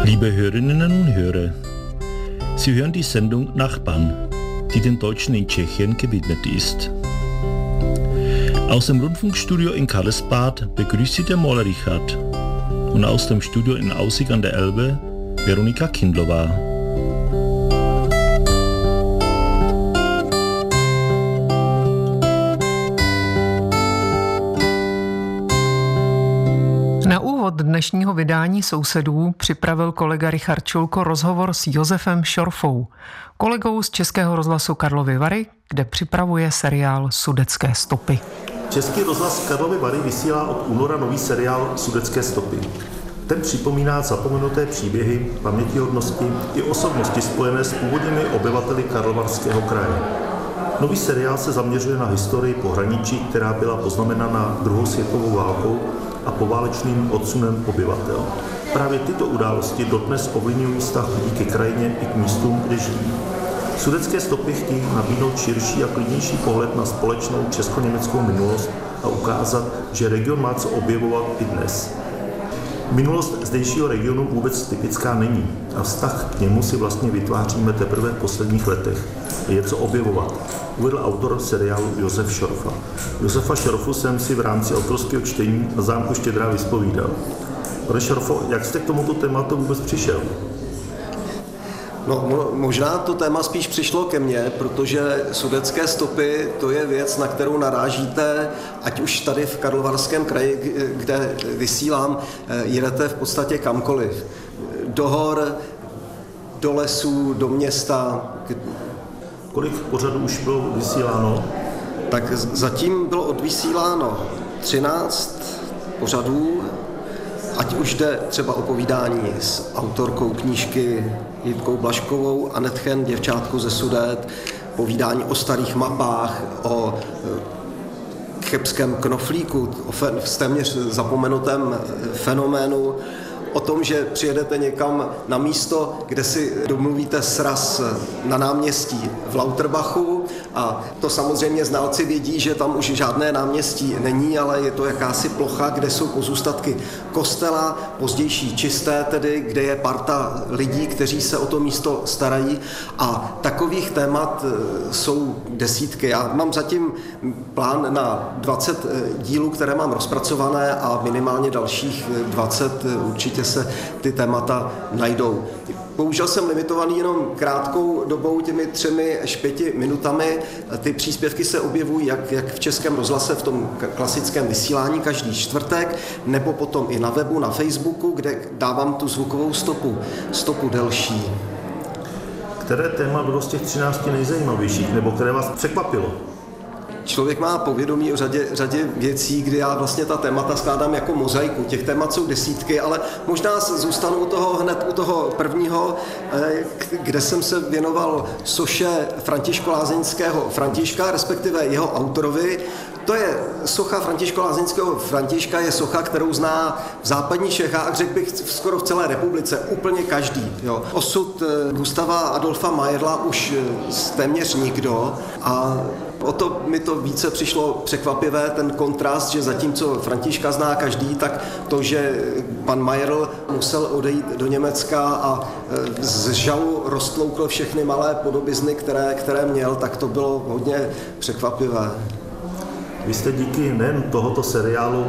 Liebe Hörerinnen und Hörer, Sie hören die Sendung Nachbarn, die den Deutschen in Tschechien gewidmet ist. Aus dem Rundfunkstudio in Karlsbad begrüßt Sie der Maler Richard und aus dem Studio in Aussig an der Elbe Veronika Kindlová. Na úvod dnešního vydání Sousedů připravil kolega Richard Čulko rozhovor s Josefem Šorfou, kolegou z Českého rozhlasu Karlovy Vary, kde připravuje seriál Sudetské stopy. Český rozhlas Karlovy Vary vysílá od února nový seriál Sudetské stopy. Ten připomíná zapomenuté příběhy, pamětihodnosti i osobnosti spojené s původními obyvateli Karlovarského kraje. Nový seriál se zaměřuje na historii pohraničí, která byla poznamenána druhou světovou válkou a poválečným odsunem obyvatel. Právě tyto události dodnes ovlivňují vztah lidí ke krajině i k místům, kde žijí. Sudetské stopy chtějí nabídnout širší a klidnější pohled na společnou česko-německou minulost a ukázat, že region má co objevovat i dnes. Minulost zdejšího regionu vůbec typická není a vztah k němu si vlastně vytváříme teprve v posledních letech. Je co objevovat, uvedl autor seriálu Josef Šorfa. Josefa Šorfu jsem si v rámci autorského čtení na zámku Štědrá vyspovídal. Pane Šorfo, jak jste k tomuto tématu vůbec přišel? No, možná to téma spíš přišlo ke mně, protože sudetské stopy to je věc, na kterou narážíte, ať už tady v Karlovarském kraji, kde vysílám, jedete v podstatě kamkoliv. Do hor, do lesů, do města. Kolik pořadů už bylo vysíláno? Tak zatím bylo odvysíláno 13 pořadů, ať už jde třeba o povídání s autorkou knížky Jitkou Blažkovou, Anetchen, děvčátku ze Sudet, povídání o starých mapách, o chebském knoflíku, o téměř zapomenutém fenoménu, o tom, že přijedete někam na místo, kde si domluvíte sraz na náměstí v Lauterbachu a to samozřejmě znalci vědí, že tam už žádné náměstí není, ale je to jakási plocha, kde jsou pozůstatky kostela, pozdější čisté tedy, kde je parta lidí, kteří se o to místo starají a takových témat jsou desítky. Já mám zatím plán na 20 dílů, které mám rozpracované a minimálně dalších 20 určitě se ty témata najdou. Bohužel jsem limitovaný jenom krátkou dobou, těmi 3 až 5 minutami. Ty příspěvky se objevují jak v Českém rozhlase v tom klasickém vysílání každý čtvrtek, nebo potom i na webu, na Facebooku, kde dávám tu zvukovou stopu delší. Které téma bylo z těch 13 nejzajímavějších, nebo které vás překvapilo? Člověk má povědomí o řadě věcí, kdy já vlastně ta témata skládám jako mozaiku. Těch témat jsou desítky, ale možná zůstanu hned u toho prvního, kde jsem se věnoval soše františko-lázeňského Františka, respektive jeho autorovi. To je socha františko-lázeňského Františka, je socha, kterou zná v západních Čechách, řekl bych skoro v celé republice, úplně každý. Jo. Osud Gustava Adolfa Mayerla už téměř nikdo a o to mi to více přišlo překvapivé, ten kontrast, že zatímco Františka zná každý, tak to, že pan Mayerl musel odejít do Německa a z žalu roztloukl všechny malé podobizny, které měl, tak to bylo hodně překvapivé. Vy jste díky nejen tohoto seriálu